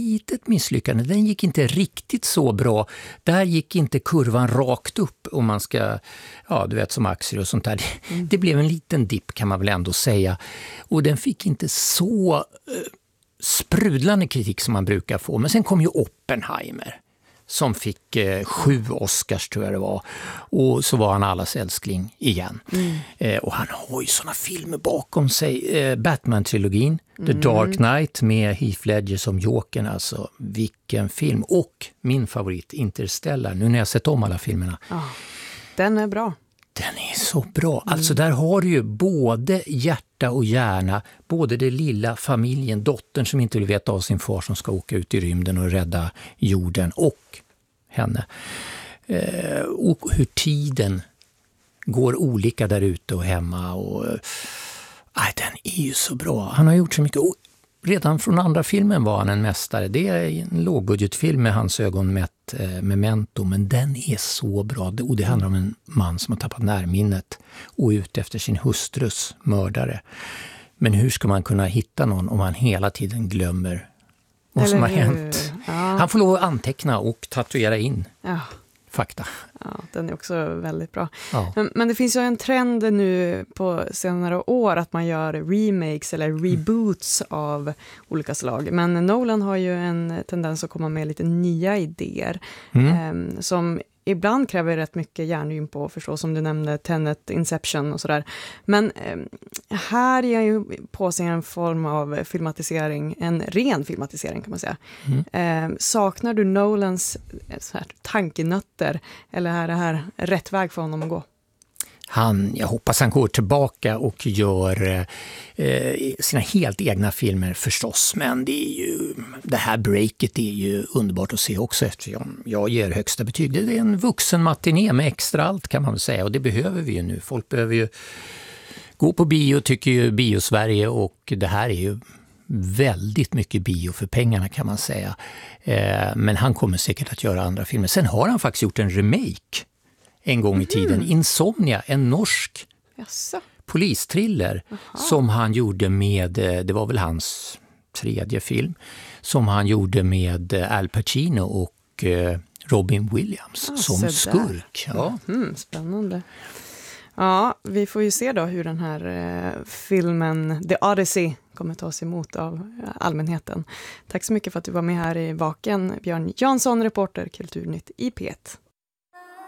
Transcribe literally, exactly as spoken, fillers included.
litet misslyckande. Den gick inte riktigt så bra. Där gick inte kurvan rakt upp om man ska, ja du vet som aktier och sånt där. Mm. Det blev en liten dipp kan man väl ändå säga. Och den fick inte så eh, sprudlande kritik som man brukar få. Men sen kom ju Oppenheimer som fick eh, sju Oscars tror jag det var. Och så var han allas älskling igen. Mm. Eh, och han har ju såna filmer bakom sig. Eh, Batman-trilogin, mm. The Dark Knight med Heath Ledger som Jokern. Alltså vilken film. Och min favorit Interstellar. Nu när jag sett om alla filmerna. Oh, den är bra. Den är så bra. Alltså där har du ju både hjärta och hjärna. Både det lilla familjen, dottern som inte vill veta av sin far som ska åka ut i rymden och rädda jorden. Och henne. Eh, och hur tiden går olika där ute och hemma. Och, eh, den är ju så bra. Han har gjort så mycket. Och redan från andra filmen var han en mästare. Det är en lågbudgetfilm med hans ögon mätt eh, Memento. Men den är så bra. Och det handlar om en man som har tappat närminnet och är ute efter sin hustrus mördare. Men hur ska man kunna hitta någon om man hela tiden glömmer vad Eller som har hur? hänt? Ja. Han får lov att anteckna och tatuera in ja. fakta. Ja, den är också väldigt bra. Ja. Men, men det finns ju en trend nu på senare år att man gör remakes eller reboots mm. av olika slag. Men Nolan har ju en tendens att komma med lite nya idéer mm. eh, som ibland kräver rätt mycket hjärngym på, förstås, som du nämnde, Tenet, Inception och sådär. Men eh, här är ju på sig en form av filmatisering, en ren filmatisering kan man säga. Mm. Eh, saknar du Nolans så här, tankenötter, eller är det här rätt väg för honom att gå? Han, jag hoppas han går tillbaka och gör eh, sina helt egna filmer förstås. Men det, är ju, det här breaket är ju underbart att se också eftersom jag ger högsta betyg. Det är en vuxen matiné med extra allt kan man väl säga. Och det behöver vi ju nu. Folk behöver ju gå på bio, tycker ju Bio-Sverige. Och det här är ju väldigt mycket bio för pengarna kan man säga. Eh, men han kommer säkert att göra andra filmer. Sen har han faktiskt gjort en remake en gång i tiden. Mm. Insomnia, en norsk Jaså. polistriller Aha. som han gjorde med, det var väl hans tredje film, som han gjorde med Al Pacino och Robin Williams ah, som skurk. Ja. Mm, spännande. Ja, vi får ju se då hur den här eh, filmen The Odyssey kommer tas emot av allmänheten. Tack så mycket för att du var med här i Vaken, Björn Jansson, reporter Kulturnytt i P ett.